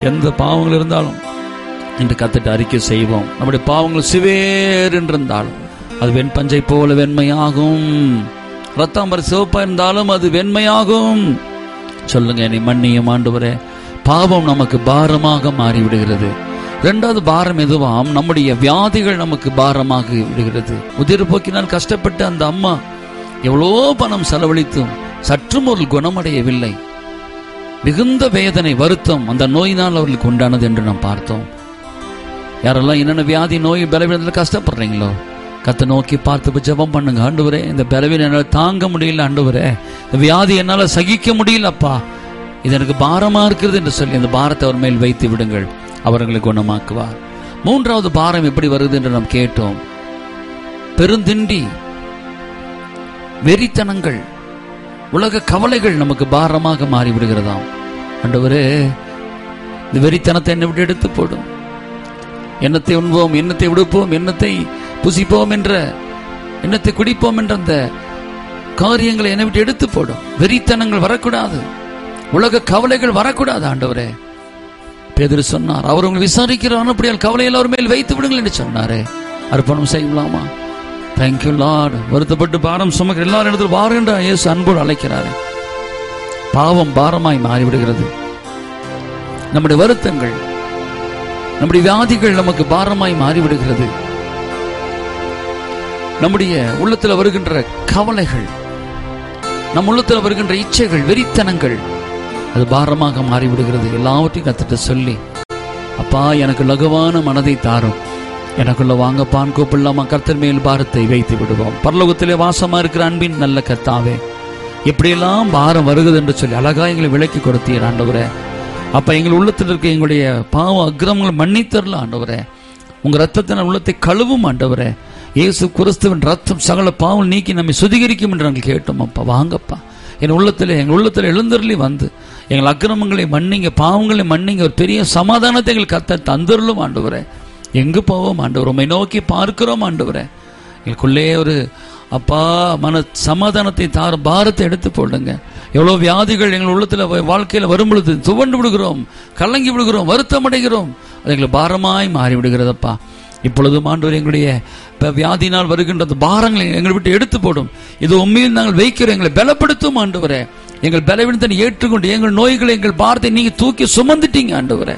எந்த பாவங்கள் இருந்தாலும் இன்று கத்திட்டு அறிக்கை செய்வோம். நம்முடைய பாவங்கள் சிவேர் என்றிருந்தாலும் அது வெண்பஞ்சை போல வெண்மையாகும். ரத்தாம்பர சிவப்பா இருந்தாலும் அது வெண்மையாகும். சொல்லுங்க, என்னை மன்னியும் ஆண்டவரே. பாவம் நமக்கு பாரமாக மாறிவிடுகிறது. இரண்டாவது பாரம் எதுவாம்? நம்முடைய வியாதிகள் நமக்கு பாரமாக விடுகிறது. உதிர் போக்கினால் கஷ்டப்பட்டு அந்த அம்மா எவ்வளோ பணம் செலவழித்தும் சற்றும் ஒரு குணமடையவில்லை. மிகுந்த வேதனை, வருத்தம் அந்த நோயினால் அவர்களுக்கு உண்டானது என்று நாம் பார்த்தோம். யாரெல்லாம் என்னென்ன வியாதி, நோய், பலவீனத்தில் கஷ்டப்படுறீங்களோ கத்தை நோக்கி பார்த்து ஜெபம் பண்ணுங்க. ஆண்டவரே, இந்த பலவீனம் என்னால் தாங்க முடியல, ஆண்டவரே இந்த வியாதி என்னால் சகிக்க முடியலப்பா, இது எனக்கு பாரமா இருக்கிறது என்று சொல்லி அந்த பாரத்தை அவர் மேல் வைத்து விடுங்கள். அவர்களை குணமாக்குவார். மூன்றாவது பாரம் எப்படி வருது என்று நாம் கேட்டோம். பெருந்திண்டி, வெறித்தனங்கள், உலக கவலைகள் நமக்கு பாரமாக மாறிவிடுகிறதாம். ஆண்டவரே, இந்த வெறித்தனத்தை என்னை விட்டு எடுத்து போடும். எண்ணத்தை உண்போம், எண்ணத்தை விடுப்போம், எண்ணத்தை புசிப்போம் என்ற, எண்ணத்தை குடிப்போம் என்ற அந்த காரியங்களை என்னை விட்டு எடுத்து போடும். வெறித்தனங்கள் வரக்கூடாது, உலக கவலைகள் வரக்கூடாது. ஆண்டவரே, பேதுரு சொன்னார், அவர் உங்களை விசாரிக்கிறார், அப்படியால் கவலையில் அவர் மேல் வைத்து விடுங்கள் என்று சொன்னாரே. அர்ப்பணம் செய்யலாமா? Thank you Lord. வருத்தப்பட்டு பாரம் சுமக்கிற எல்லாரும் இடத்துல வாருன்ற இயேசு அன்போடு அழைக்கிறாரு. பாவம் பாரமாய் மாறிவிடுகிறது. நம்முடைய வருத்தங்கள், நம்முடைய வியாதிகள் நமக்கு பாரமாய் மாறிவிடுகிறது. நம்முடைய உள்ளத்தில் வருகின்ற கவலைகள், நம் உள்ளத்தில் வருகின்ற இச்சைகள், வெறித்தனங்கள், அது பாரமாக மாறிவிடுகிறது. எல்லாவற்றையும் கத்திட்டு சொல்லி, அப்பா எனக்கு லகுவான மனதை தாரும், எனக்குள்ள வாங்கப்பான் கூப்பிடலாமா? கர்த்தர் மேல் பாரத்தை வைத்து விடுவோம். பரலோகத்திலே வாசமா இருக்கிற அன்பின் நல்ல கர்த்தாவே, எப்படியெல்லாம் பாரம் வருகிறது என்று சொல்லி அழகா எங்களை விளக்கி கொடுத்தீர் ஆண்டவரே. அப்ப எங்கள் உள்ளத்தில் இருக்க எங்களுடைய பாவ அக்கிரமங்களை மன்னித்தரல ஆண்டவரே. உங்க ரத்தத்தின் உள்ளத்தை கழுவும் ஆண்டவரே. இயேசு கிறிஸ்துவின் ரத்தம் சகல பாவம் நீக்கி நம்மை சுத்திகரிக்கும் என்று நாங்கள் கேட்டோம். அப்பா வாங்கப்பா, எங்கள் உள்ளத்தில் எழுந்தருளி வந்து எங்கள் அக்கிரமங்களை மன்னிங்க, பாவங்களை மன்னிங்க, ஒரு பெரிய சமாதானத்தை எங்கள் கத்த தந்துடலும் ஆண்டவரே. எங்கு போவோம் ஆண்டவர்? உம்மை நோக்கி பார்க்கிறோம் ஆண்டவரே. எங்களுக்குள்ளே ஒரு அப்பா மன சமாதானத்தை தார, பாரத்தை எடுத்து போடுங்க. எவ்வளவு வியாதிகள் எங்கள் உள்ளத்துல வாழ்க்கையில வரும் பொழுது துவண்டு விடுகிறோம், கலங்கி விடுகிறோம், வருத்தம் அடைகிறோம். அது எங்களுக்கு பாரமாய் மாறி விடுகிறதப்பா. இப்பொழுதும் ஆண்டவர் எங்களுடைய வியாதினால் வருகின்ற பாரங்களை எங்களை விட்டு எடுத்து போடும். இது உண்மையில் நாங்கள் வைக்கிறோம். எங்களை பலப்படுத்தும் ஆண்டவரே. எங்கள் பலவீனத்தை ஏற்றுக்கொண்டு எங்கள் நோய்களை, எங்கள் பாரத்தை நீங்க தூக்கி சுமந்துட்டீங்க ஆண்டவரே.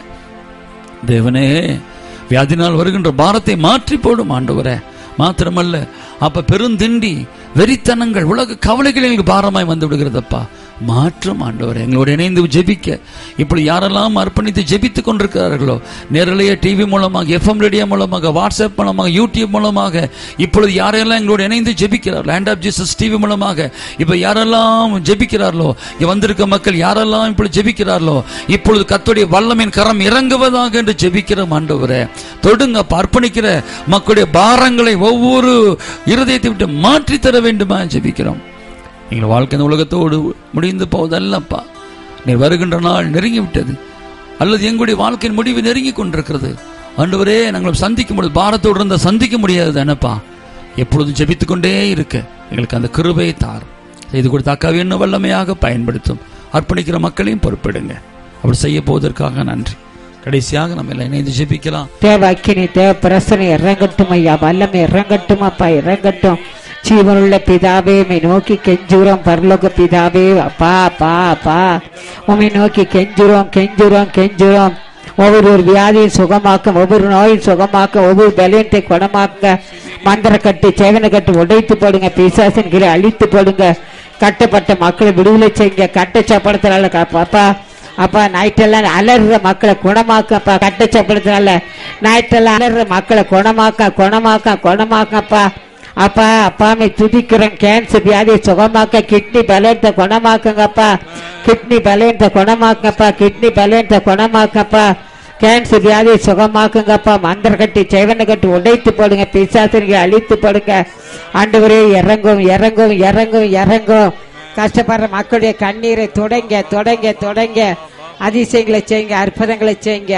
தேவனே, வியாதினால் வருகின்ற பாரத்தை மாற்றி போடும் ஆண்டவரே. மாத்திரமல்ல அப்ப பெருந்திண்டி, வெறித்தனங்கள், உலக கவலைகள் எங்களுக்கு பாரமாய் வந்து விடுகிறதப்பா. மாற்றம் ஆண்டவரே. எங்களோடு இணைந்து ஜெபிக்க இப்படி யாரெல்லாம் அர்ப்பணித்து ஜெபித்துக் கொண்டிருக்கிறார்களோ, நேரலைய டிவி மூலமாக, எஃப்எம் ரேடியோ மூலமாக, வாட்ஸ்அப் மூலமாக, யூடியூப் மூலமாக, இப்பொழுது யாரெல்லாம் எங்களோடு இணைந்து ஜெபிக்கிறார்கள், லேண்ட் ஆஃப் ஜீசஸ் டிவி மூலமாக இப்ப யாரெல்லாம் ஜெபிக்கிறார்களோ, இங்க வந்திருக்க மக்கள் யாரெல்லாம் இப்படி ஜெபிக்கிறார்களோ, இப்பொழுது கர்த்தருடைய வல்லமையின் கரம் இறங்குவதாக என்று ஜெபிக்கிறோம் ஆண்டவரே. தொடுங்க, அர்ப்பணிக்கிற மக்களுடைய பாரங்களை ஒவ்வொரு இருதயத்தை விட்டு மாற்றி தர வேண்டுமா ஜெபிக்கிறோம். எங்கள் வாழ்க்கை இந்த உலகத்தோடு முடிந்து போவதல்லப்பா. நீ வருகின்ற நாள் நெருங்கி விட்டது, அல்லது எங்களுடைய வாழ்க்கையின் முடிவு நெருங்கி கொண்டிருக்கிறது ஆண்டவரே. நாங்கள் சந்திக்கும் பொழுது பாரத்தோடு இருந்தால் சந்திக்க முடியாது தானப்பா. எப்பொழுதும் ஜெபித்துக் கொண்டே இருக்க எங்களுக்கு அந்த கிருபையை தார். செய்து கொடுத்தாக்காக இன்னும் வல்லமையாக பயன்படுத்தும். அர்ப்பணிக்கிற மக்களையும் பொறுப்பிடுங்க. அப்படி செய்ய போவதற்காக நன்றி. கடைசியாக நம்ம எல்லாம் இணைந்து ஜெபிக்கலாம். தேவ அக்கினி, தேவ பிரசனை இறங்கட்டும் ஐயா, வல்லமை இறங்கட்டும் அப்பா, இறங்கட்டும். ஜீவனுள்ள பிதாவே, உம்மை நோக்கி கெஞ்சுறோம். பரலோக பிதாவே, அப்பா அப்பா அப்பா, உம்மை நோக்கி கெஞ்சுறோம் கெஞ்சுறோம் கெஞ்சுறோம். ஒவ்வொரு வியாதியை சுகமாக்க, ஒவ்வொரு நோயை சுகமாக்க, ஒவ்வொரு பலவீனத்தை குணமாக்க, மந்திர கட்டு, சேவனை கட்டு உடைத்து போடுங்க, பிசாசின் கீழே அழித்து போடுங்க. கட்டப்பட்ட மக்களை விடுதலை செய்யுங்க. கட்ட சாப்பிடத்தினால பாப்பா அப்பா, நைட்டெல்லாம் அலறுற மக்களை குணமாக்கப்பா. கட்ட சாப்பிடத்தினால நைட்டெல்லாம் அலறுற மக்களை குணமாக்கப்பா. அப்பா அப்பாமை துதிக்கிறேன். கேன்சர் வியாதியை சுகமாக்க, கிட்னி பலவீனத்தை குணமாக்குங்கப்பா. கிட்னி பலவீனத்தை குணமாக்கப்பா. கிட்னி பலவீனத்தை குணமாக்கப்பா. கேன்சர் வியாதியை சுகமாக்குங்கப்பா. மந்திர கட்டி, சேவனை கட்டி உடைத்து போடுங்க, பிசாசுகளை அழித்து போடுங்க. ஆண்டவரே இறங்கும் இறங்கும் இறங்கும் இறங்கும். கஷ்டப்படுற மக்களுடைய கண்ணீரை தொடங்க அதிசயங்களை செய்யுங்க, அற்புதங்களை செய்யுங்க,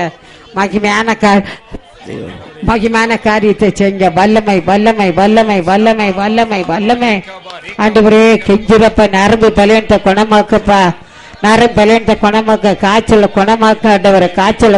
மகிமான காரியத்தை செய்யுங்க. வல்லமை வல்லமை வல்லமை வல்லமை வல்லமை வல்லமை. ஆண்டவரே கெஞ்சிரப்பா, நரம்பு பலவீனத்தை குணமாக்கப்பா. நரம்பு பலவீனத்தை குணமாக்க, காய்ச்சல குணமாக்க ஆண்டவரே, காய்ச்சல